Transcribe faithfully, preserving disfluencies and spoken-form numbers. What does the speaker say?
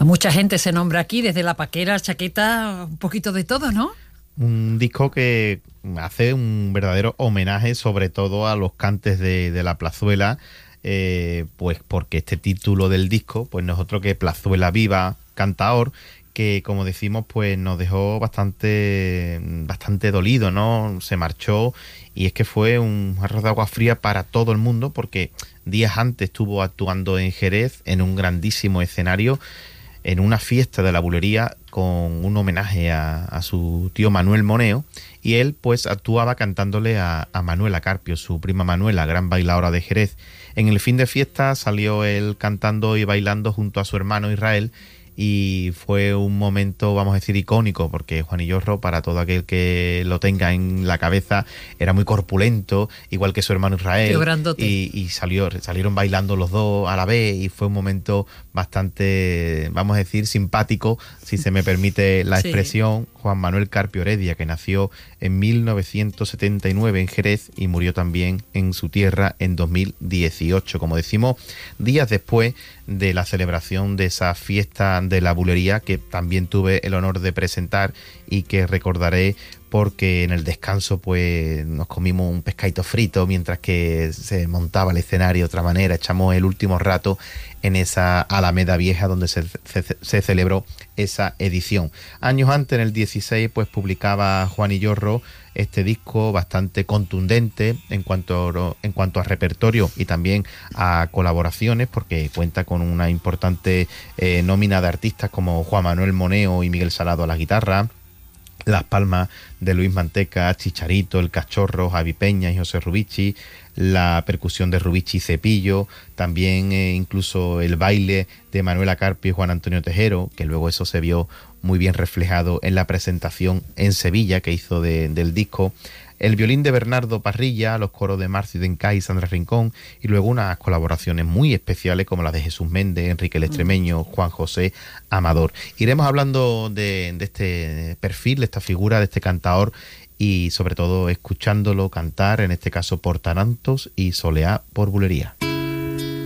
mucha gente se nombra aquí, desde la Paquera, Chaqueta, un poquito de todo, ¿no? Un disco que hace un verdadero homenaje sobre todo a los cantes de, de la plazuela, eh, pues porque este título del disco pues no es otro que Plazuela Viva, Cantaor, que como decimos pues nos dejó bastante bastante dolido, ¿no? Se marchó y es que fue un jarro de agua fría para todo el mundo, porque días antes estuvo actuando en Jerez en un grandísimo escenario, en una fiesta de la bulería con un homenaje a, a su tío Manuel Moneo, y él pues actuaba cantándole a, a Manuela Carpio, su prima Manuela, gran bailadora de Jerez. En el fin de fiesta salió él cantando y bailando junto a su hermano Israel, y fue un momento, vamos a decir, icónico, porque Juanillo, para todo aquel que lo tenga en la cabeza, era muy corpulento, igual que su hermano Israel, y, y salió, salieron bailando los dos a la vez, y fue un momento bastante, vamos a decir, simpático, si se me permite la sí. expresión. Juan Manuel Carpio Heredia, que nació en mil novecientos setenta y nueve en Jerez y murió también en su tierra en dos mil dieciocho, como decimos, días después de la celebración de esa fiesta de la bulería, que también tuve el honor de presentar y que recordaré porque en el descanso pues nos comimos un pescadito frito mientras que se montaba el escenario de otra manera, echamos el último rato en esa Alameda Vieja donde se, se, se celebró esa edición. Años antes, en el dieciséis, pues publicaba Juanillo este disco bastante contundente en cuanto, en cuanto a repertorio y también a colaboraciones, porque cuenta con una importante eh, nómina de artistas como Juan Manuel Moneo y Miguel Salado a la guitarra, las palmas de Luis Manteca, Chicharito, El Cachorro, Javi Peña y José Rubici, la percusión de Rubici y Cepillo, también eh, incluso el baile de Manuela Carpio y Juan Antonio Tejero, que luego eso se vio muy bien reflejado en la presentación en Sevilla que hizo de, del disco, el violín de Bernardo Parrilla, los coros de Marcio Dencay y Sandra Rincón, y luego unas colaboraciones muy especiales como las de Jesús Méndez, Enrique el Extremeño, Juan José Amador. Iremos hablando de, de este perfil, de esta figura, de este cantaor, y sobre todo escuchándolo cantar, en este caso por Tarantos y Soleá por Bulería.